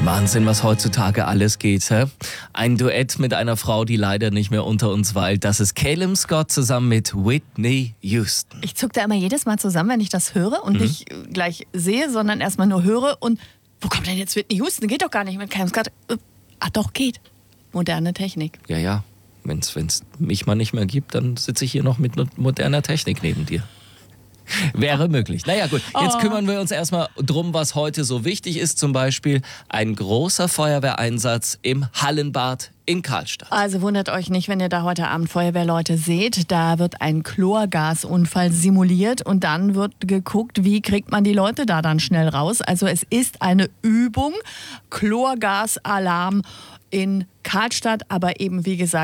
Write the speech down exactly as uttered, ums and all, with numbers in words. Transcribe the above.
Wahnsinn, was heutzutage alles geht. Hä? Ein Duett mit einer Frau, die leider nicht mehr unter uns weilt. Das ist Caleb Scott zusammen mit Whitney Houston. Ich zucke da immer jedes Mal zusammen, wenn ich das höre und Mhm. nicht gleich sehe, sondern erstmal nur höre. Und wo kommt denn jetzt Whitney Houston? Geht doch gar nicht mit Caleb Scott. Äh, Ach doch, geht. Moderne Technik. Ja, ja. Wenn es mich mal nicht mehr gibt, dann sitze ich hier noch mit moderner Technik neben dir. Wäre möglich. Naja gut, jetzt Oh. kümmern wir uns erstmal drum, was heute so wichtig ist. Zum Beispiel ein großer Feuerwehreinsatz im Hallenbad in Karlstadt. Also wundert euch nicht, wenn ihr da heute Abend Feuerwehrleute seht. Da wird ein Chlorgasunfall simuliert und dann wird geguckt, wie kriegt man die Leute da dann schnell raus. Also es ist eine Übung, Chlorgasalarm in Karlstadt, aber eben wie gesagt,